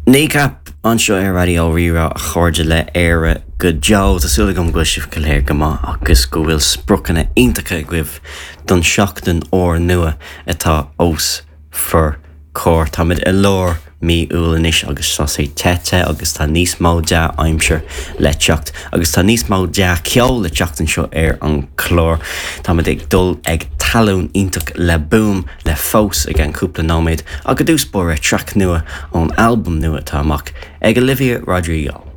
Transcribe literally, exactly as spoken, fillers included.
Ní cap anseo ar radio rira a chuirde le éire go deol tásúla gom go sibh go léir go maith agus go bhfuil sprucanna iontacha guibh don seachtain óir nua atá os for cór. Tá mid i lár mí úlanis agus tá sé tete agus tá níos mó de aimseir le teacht agus tá níos mó de ceol le teachtain seo ar an chlór. Tá mid ag dul ag talún ionach le boom le fós ag an cúpla nóméid a go dús bór a track nua ón album nua tá amach ag Olivia Rodrigo.